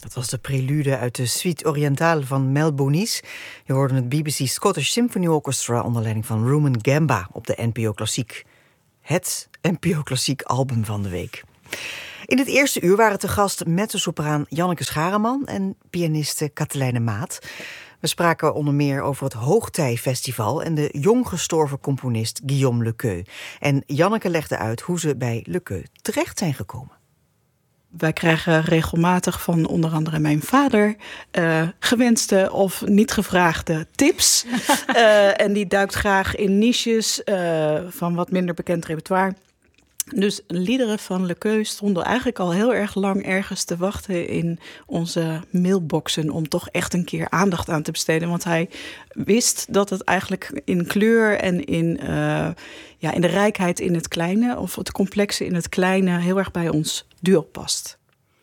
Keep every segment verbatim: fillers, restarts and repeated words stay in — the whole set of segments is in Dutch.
Dat was de prelude uit de Suite Orientale van Mel Bonis. Je hoorde het B B C Scottish Symphony Orchestra onder leiding van Rumen Gamba op de N P O Klassiek. Het N P O Klassiek album van de week. In het eerste uur waren te gast mezzosopraan Janneke Schareman en pianiste Katelijne Maat. We spraken onder meer over het Hoogtij-festival en de jong gestorven componist Guillaume Lequeux. En Janneke legde uit hoe ze bij Lequeux terecht zijn gekomen. Wij krijgen regelmatig van onder andere mijn vader uh, gewenste of niet gevraagde tips. uh, en die duikt graag in niches uh, van wat minder bekend repertoire. Dus liederen van Lequeux stonden eigenlijk al heel erg lang ergens te wachten in onze mailboxen om toch echt een keer aandacht aan te besteden. Want hij wist dat het eigenlijk in kleur en in, uh, ja, in de rijkheid in het kleine, of het complexe in het kleine, heel erg bij ons duo past.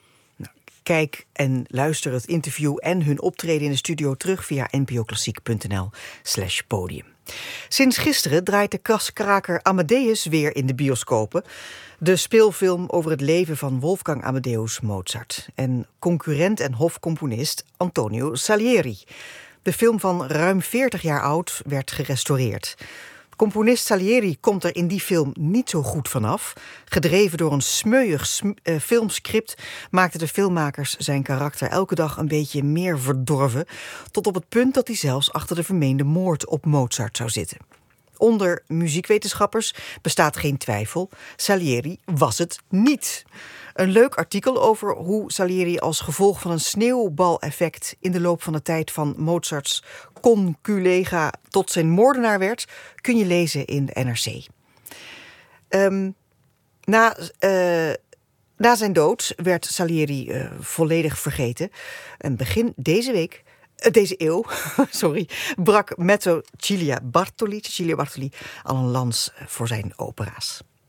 Kijk en luister het interview en hun optreden in de studio terug via npoklassiek.nl slash podium. Sinds gisteren draait de kaskraker Amadeus weer in de bioscopen. De speelfilm over het leven van Wolfgang Amadeus Mozart en concurrent en hofcomponist Antonio Salieri. De film van ruim veertig jaar oud werd gerestaureerd. Componist Salieri komt er in die film niet zo goed vanaf. Gedreven door een smeuïg sm- uh, filmscript maakten de filmmakers zijn karakter elke dag een beetje meer verdorven, tot op het punt dat hij zelfs achter de vermeende moord op Mozart zou zitten. Onder muziekwetenschappers bestaat geen twijfel, Salieri was het niet. Een leuk artikel over hoe Salieri als gevolg van een sneeuwbaleffect in de loop van de tijd van Mozarts conculega tot zijn moordenaar werd, kun je lezen in de N R C. Um, na, uh, na zijn dood werd Salieri uh, volledig vergeten. En begin deze week, uh, deze eeuw, sorry, brak mezzo Cilia Bartoli, Cecilia Bartoli al een lans voor zijn opera's.